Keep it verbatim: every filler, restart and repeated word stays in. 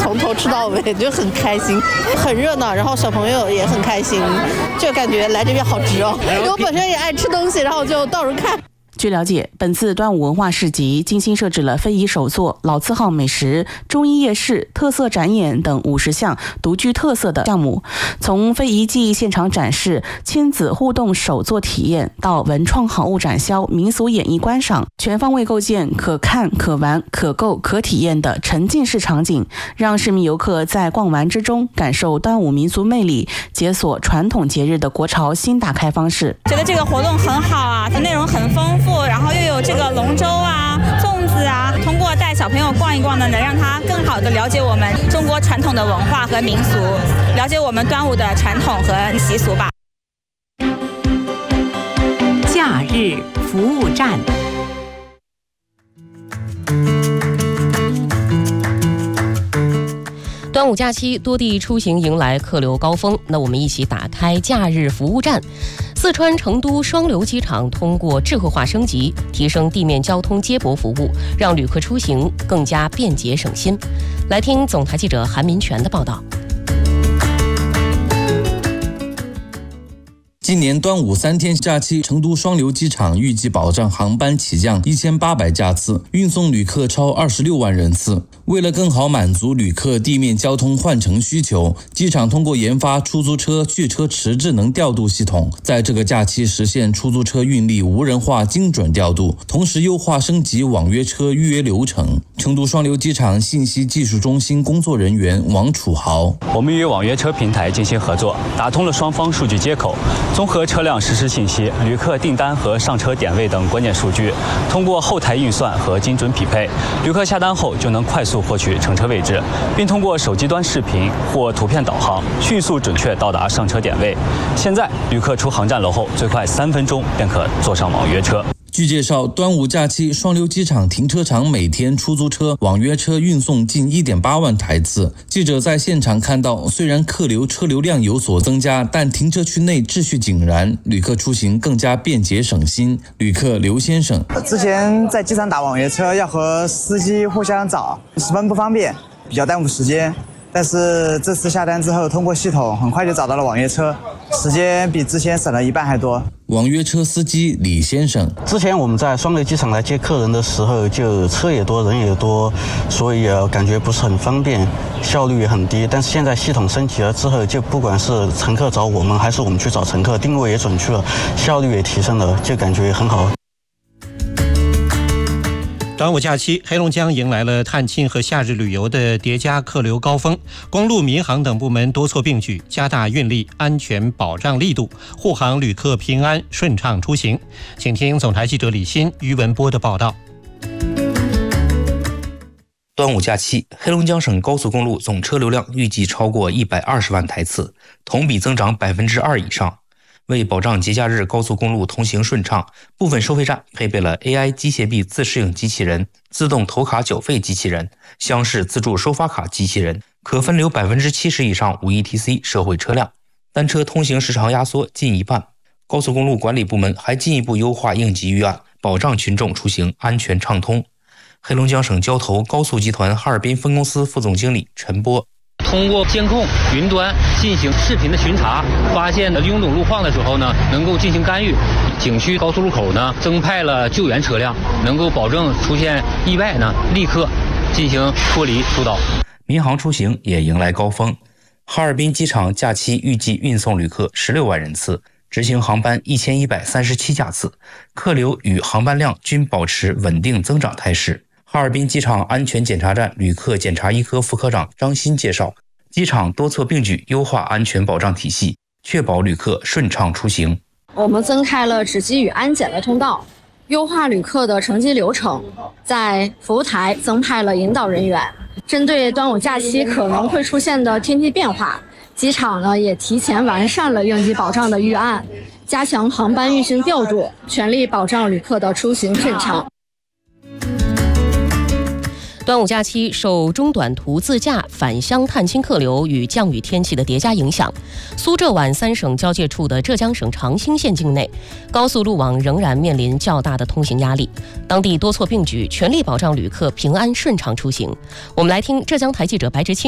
从头吃到尾，就很开心，很热闹，然后小朋友也很开心，就感觉来这边好值哦。因为我本身也爱吃东西，然后就到处看。 据了解，本次端午文化市集精心设置了非遗手作、老字号美食、中医夜市、特色展演等五十项独具特色的项目，从非遗技艺现场展示、亲子互动手作体验到文创好物展销、民俗演艺观赏，全方位构建可看、可玩、可购、可体验的沉浸式场景，让市民游客在逛玩之中感受端午民俗魅力，解锁传统节日的国潮新打开方式。 觉得这个活动很好啊，内容很丰富。然后又有这个龙舟啊、粽子啊，通过带小朋友逛一逛呢，能让他更好的了解我们中国传统的文化和民俗，了解我们端午的传统和习俗吧。 假日服务站。 端午假期，多地出行迎来客流高峰。那我们一起打开假日服务站。四川成都双流机场通过智慧化升级，提升地面交通接驳服务，让旅客出行更加便捷省心。来听总台记者韩民权的报道。 今年端午三天假期，成都双流机场预计保障航班起降一千八百架次，运送旅客超二十六万人次。为了更好满足旅客地面交通换乘需求，机场通过研发出租车去车池智能调度系统，在这个假期实现出租车运力无人化精准调度，同时优化升级网约车预约流程。成都双流机场信息技术中心工作人员王楚豪： 我们与网约车平台进行合作，打通了双方数据接口，综合车辆实时信息、旅客订单和上车点位等关键数据，通过后台运算和精准匹配，旅客下单后就能快速获取乘车位置，并通过手机端视频或图片导航，迅速准确到达上车点位。现在，旅客出航站楼后，最快三分钟便可坐上网约车。 据介绍，端午假期双流机场停车场每天出租车、网约车运送近 一点八万台次。记者在现场看到，虽然客流车流量有所增加，但停车区内秩序井然，旅客出行更加便捷省心。旅客刘先生： 之前在机场打网约车要和司机互相找，十分不方便，比较耽误时间。但是这次下单之后，通过系统很快就找到了网约车，时间比之前省了一半还多。 网约车司机李先生： 之前我们在双流机场来接客人的时候，就车也多，人也多，所以感觉不是很方便，效率也很低。但是现在系统升级了之后，就不管是乘客找我们，还是我们去找乘客，定位也准确了，效率也提升了，就感觉很好。 端午假期，黑龙江迎来了探亲和夏日旅游的叠加客流高峰，公路、民航等部门多措并举，加大运力安全保障力度，护航旅客平安顺畅出行。请听总台记者李欣、于文波的报道。 端午假期，黑龙江省高速公路总车流量预计超过一百二十万台次，同比增长百分之二以上。为保障节假日高速公路通行顺畅，部分收费站配备了 A I 机械臂自适应机器人、自动投卡缴费机器人、厢式自助收发卡机器人，可分流百分之七十以上无 E T C 社会车辆，单车通行时长压缩近一半。高速公路管理部门还进一步优化应急预案，保障群众出行安全畅通。黑龙江省交投高速集团哈尔滨分公司副总经理陈波： 通过监控云端进行视频的巡查，发现了拥堵路况的时候呢，能够进行干预。景区高速路口呢，增派了救援车辆，能够保证出现意外呢，立刻进行脱离疏导。 民航出行也迎来高峰，哈尔滨机场假期预计运送旅客十六万人次，执行航班一千一百三十七架次，客流与航班量均保持稳定增长态势。哈尔滨机场安全检查站旅客检查一科副科长张鑫介绍，机场多措并举优化安全保障体系，确保旅客顺畅出行。 我们增开了值机与安检的通道，优化旅客的乘机流程，在服务台增派了引导人员。针对端午假期可能会出现的天气变化，机场呢也提前完善了应急保障的预案，加强航班运行调度，全力保障旅客的出行顺畅。 端午假期受中短途自驾返乡探亲客流与降雨天气的叠加影响，苏浙皖三省交界处的浙江省长兴县境内，高速路网仍然面临较大的通行压力。当地多措并举，全力保障旅客平安顺畅出行。我们来听浙江台记者白直清